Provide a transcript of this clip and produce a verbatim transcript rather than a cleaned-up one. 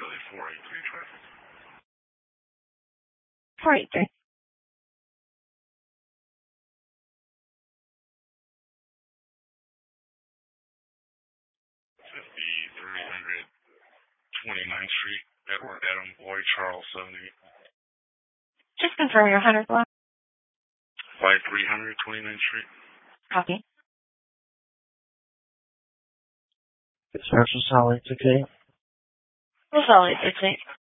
Philly four eight three traffic. four eight three. fifty-three hundred twenty-ninth Street, Edward Adam Boyd Charles seventy. Just confirm your hundred block. fifty-three hundred twenty-ninth Street. Copy. It's National Solid six eight. We'll solid six eight.